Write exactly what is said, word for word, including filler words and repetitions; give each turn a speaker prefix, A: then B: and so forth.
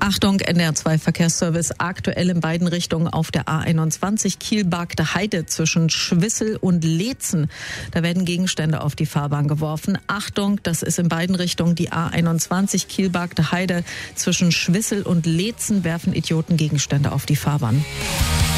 A: Achtung, N D R zwei Verkehrsservice aktuell in beiden Richtungen auf der A einundzwanzig Kiel-Bargte Heide zwischen Schwissel und Leetzen. Da werden Gegenstände auf die Fahrbahn geworfen. Achtung, das ist in beiden Richtungen die A einundzwanzig Kiel-Bargte Heide zwischen Schwissel und Leetzen werfen Idioten Gegenstände auf die Fahrbahn.